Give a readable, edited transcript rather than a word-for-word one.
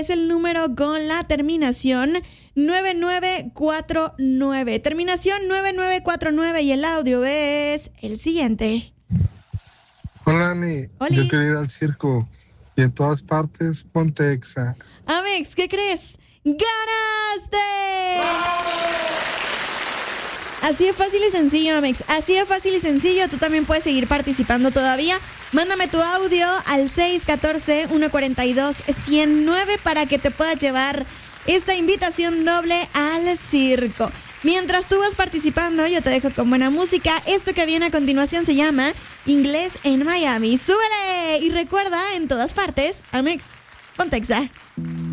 Es el número con la terminación 9949. Terminación 9949 y el audio es el siguiente. Hola, Ani. Oli. Yo quiero ir al circo y en todas partes ponte Exa. Amex, ¿qué crees? ¡Ganaste! Así de fácil y sencillo, Amex. Así de fácil y sencillo. Tú también puedes seguir participando todavía. Mándame tu audio al 614-142-109 para que te puedas llevar esta invitación doble al circo. Mientras tú vas participando, yo te dejo con buena música. Esto que viene a continuación se llama Inglés en Miami. ¡Súbele! Y recuerda, en todas partes, Amex, ponte Exa.